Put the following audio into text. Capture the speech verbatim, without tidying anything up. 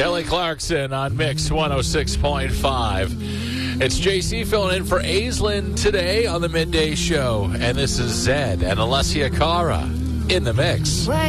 Kelly Clarkson on Mix one oh six point five. It's J C filling in for Aislinn today on the Midday Show. And this is Zed and Alessia Cara in the mix.